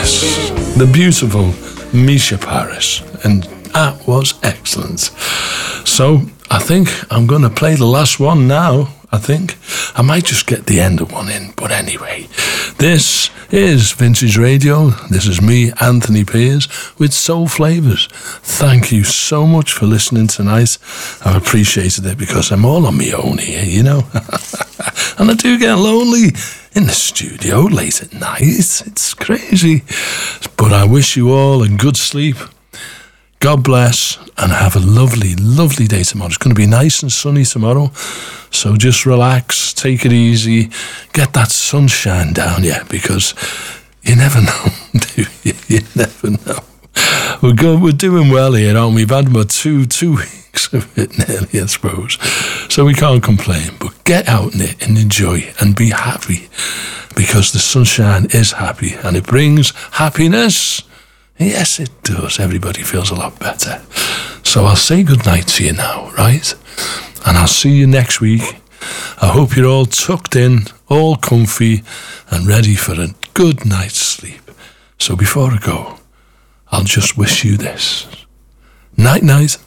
Yes, the beautiful Misha Paris, and that was excellent. So I think I'm going to play the last one now. I think I might just get the end of one in, but anyway, this is Vintage Radio. This is me, Anthony Pears, with Soul Flavors. Thank you so much for listening tonight. I've appreciated it because I'm all on my own here, you know. And I do get lonely in the studio late at night. It's crazy. But I wish you all a good sleep. God bless, and have a lovely, lovely day tomorrow. It's going to be nice and sunny tomorrow, so just relax, take it easy, get that sunshine down, yeah, because you never know, do you? You never know. We're good, we're doing well here, aren't we? We've had about two weeks of it nearly, I suppose, so we can't complain, but get out in it and enjoy and be happy, because the sunshine is happy, and it brings happiness. Yes, it does. Everybody feels a lot better. So I'll say goodnight to you now, right? And I'll see you next week. I hope you're all tucked in, all comfy, and ready for a good night's sleep. So before I go, I'll just wish you this. Night-night.